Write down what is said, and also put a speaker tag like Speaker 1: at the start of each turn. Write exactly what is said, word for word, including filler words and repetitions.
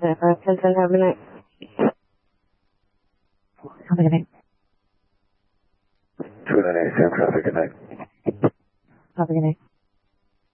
Speaker 1: ten ten, have a good night.
Speaker 2: Have a good night.
Speaker 3: two nine eight, Sam traffic, good night.
Speaker 2: Have a good night.